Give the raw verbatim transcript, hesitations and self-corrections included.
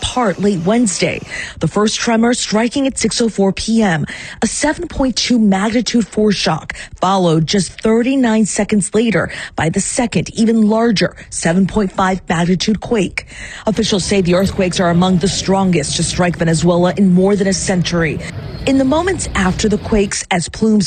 apart late Wednesday. The first tremor striking at six oh four p.m. A seven point two magnitude foreshock followed just thirty-nine seconds later by the second, even larger seven point five magnitude quake. Officials say the earthquakes are among the strongest to strike Venezuela in more than a century. In the moments after the quakes, as plumes